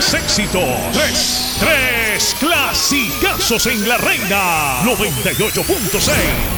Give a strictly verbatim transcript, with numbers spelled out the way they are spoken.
Tres éxitos. Tres. Tres clasicazos en la Reina. noventa y ocho punto seis.